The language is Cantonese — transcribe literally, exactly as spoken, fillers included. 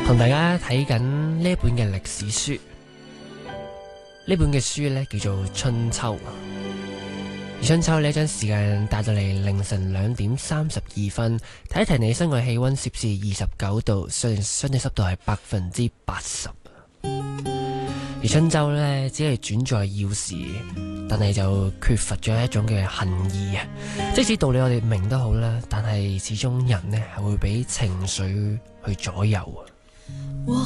同大家睇緊呢本嘅歷史書，呢本嘅書呢叫做《春秋》。而春秋呢將時間帶到嚟凌晨兩點三十二分，提一提你室外氣溫攝氏二十九度，相相對濕度係百分之八十。而春秋呢只係轉載要事，但係就缺乏咗一種嘅恨意啊！即使道理我哋明都好啦，但係始終人呢係會俾情緒去左右啊。